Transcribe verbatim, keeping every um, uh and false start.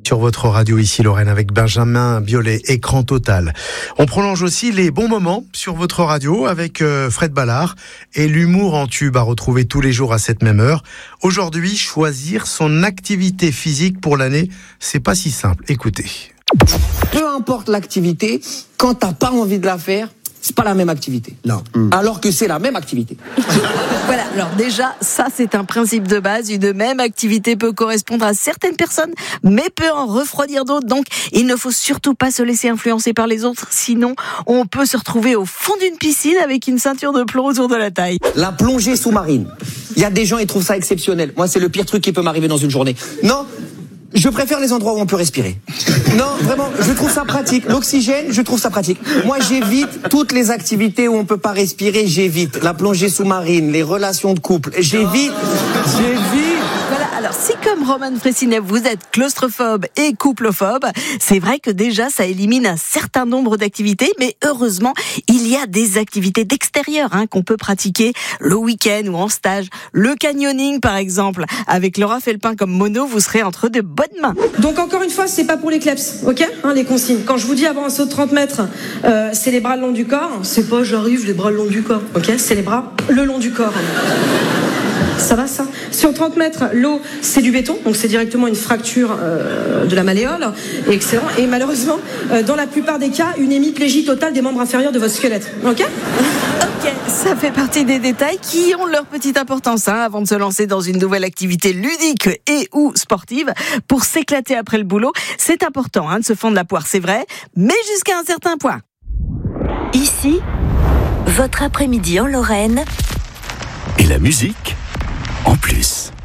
Sur votre radio ici Lorraine avec Benjamin Biolay, écran total. On prolonge aussi les bons moments sur votre radio avec euh, Fred Ballard et l'humour en tube à retrouver tous les jours à cette même heure. Aujourd'hui, choisir son activité physique pour l'année, c'est pas si simple. Écoutez. Peu importe l'activité, quand t'as pas envie de la faire, c'est pas la même activité. Non. Mmh. Alors que c'est la même activité. Voilà, alors déjà, ça c'est un principe de base. Une même activité peut correspondre à certaines personnes, mais peut en refroidir d'autres. Donc, il ne faut surtout pas se laisser influencer par les autres. Sinon, on peut se retrouver au fond d'une piscine avec une ceinture de plomb autour de la taille. La plongée sous-marine. Il y a des gens, ils trouvent ça exceptionnel. Moi, c'est le pire truc qui peut m'arriver dans une journée. Non, je préfère les endroits où on peut respirer. Non, vraiment, je trouve ça pratique. L'oxygène, je trouve ça pratique. Moi, j'évite toutes les activités où on peut pas respirer, j'évite. La plongée sous-marine, les relations de couple, j'évite, j'évite. Voilà, alors si comme Roman Fressinet, vous êtes claustrophobe et couplephobe, c'est vrai que déjà ça élimine un certain nombre d'activités, mais heureusement, il y a des activités d'extérieur hein, qu'on peut pratiquer le week-end ou en stage. Le canyoning par exemple, avec Laura Felpin comme mono, vous serez entre de bonnes mains. Donc encore une fois, c'est pas pour les kleps, ok hein, les consignes. Quand je vous dis avant un saut de trente mètres, euh, c'est les bras le long du corps, c'est pas j'arrive les bras le long du corps, ok c'est les bras le long du corps. Ça va ça? Sur trente mètres, l'eau, c'est du béton, donc c'est directement une fracture euh, de la malléole. Et excellent. Et malheureusement, euh, dans la plupart des cas, une hémiplégie totale des membres inférieurs de votre squelette. Ok? Ok, ça fait partie des détails qui ont leur petite importance hein, avant de se lancer dans une nouvelle activité ludique et ou sportive. Pour s'éclater après le boulot, c'est important hein, de se fendre la poire, c'est vrai, mais jusqu'à un certain point. Ici, votre après-midi en Lorraine. Et la musique en plus.